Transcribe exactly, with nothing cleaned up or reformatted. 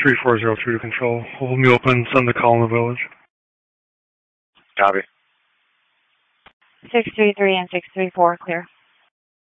three four zero two to control. Hold me open, send the call in the village. Copy. six three three and six three four, clear.